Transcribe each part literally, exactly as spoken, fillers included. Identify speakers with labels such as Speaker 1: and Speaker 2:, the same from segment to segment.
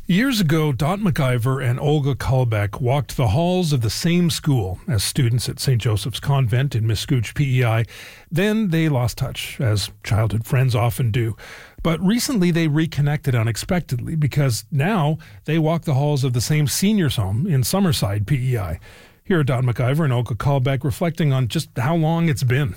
Speaker 1: Years ago, Dot McIver and Olga Kalbeck walked the halls of the same school as students at Saint Joseph's Convent in Miscouche, P E I. Then they lost touch, as childhood friends often do. But recently they reconnected unexpectedly because now they walk the halls of the same seniors' home in Summerside, P E I. Here are Dot McIver and Olga Kalbeck reflecting on just how long it's been.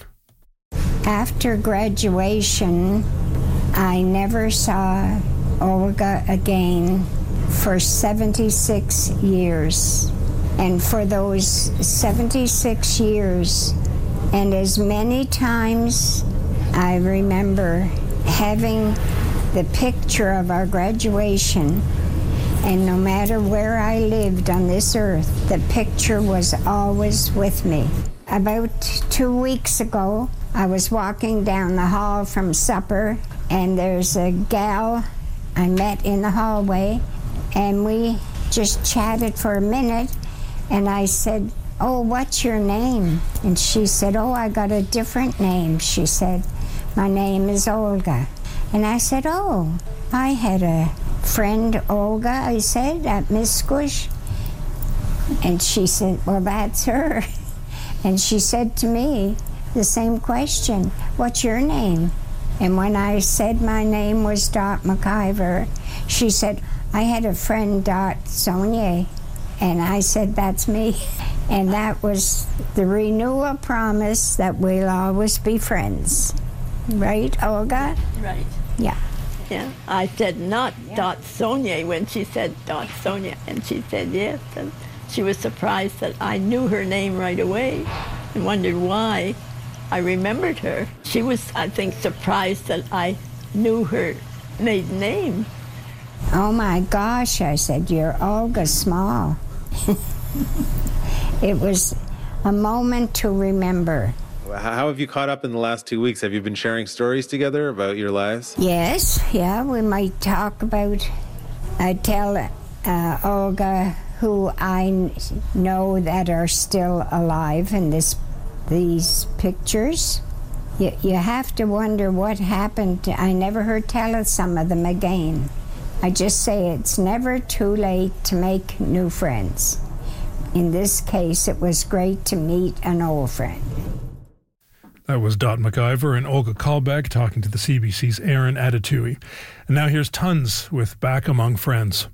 Speaker 2: After graduation, I never saw Olga again for seventy-six years. And for those seventy-six years, and as many times I remember having the picture of our graduation, and no matter where I lived on this earth, the picture was always with me. About two weeks ago, I was walking down the hall from supper, and there's a gal I met in the hallway, and we just chatted for a minute, and I said, "Oh, what's your name?" And she said, "Oh, I got a different name." She said, "My name is Olga." And I said, "Oh, I had a friend, Olga," I said, "at Miscouche." And she said, "Well, that's her." And she said to me the same question, "What's your name?" And when I said my name was Dot McIver, she said, "I had a friend, Dot Saunier." And I said, "That's me." And that was the renewal promise that we'll always be friends. Right, Olga?
Speaker 3: Right.
Speaker 2: Yeah.
Speaker 3: Yeah. I said not
Speaker 2: Yeah.
Speaker 3: Dot Saunier when she said Dot Sonia, and she said yes. And she was surprised that I knew her name right away and wondered why I remembered her. She was, I think, surprised that I knew her maiden name.
Speaker 2: "Oh my gosh," I said, "you're Olga Small." It was a moment to remember.
Speaker 4: How have you caught up in the last two weeks? Have you been sharing stories together about your lives?
Speaker 2: Yes, yeah, we might talk about, I tell uh, Olga who I n- know that are still alive in this these pictures. You, you have to wonder what happened. I never heard tell of some of them again. I just say it's never too late to make new friends. In this case, it was great to meet an old friend.
Speaker 1: That was Dot McIver and Olga Kalbeck talking to the C B C's Aaron Adatui. And now here's Tons with Back Among Friends.